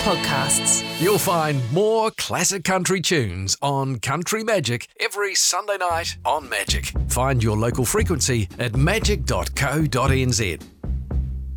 podcasts. You'll find more classic country tunes on Country Magic every Sunday night on Magic. Find your local frequency at magic.co.nz.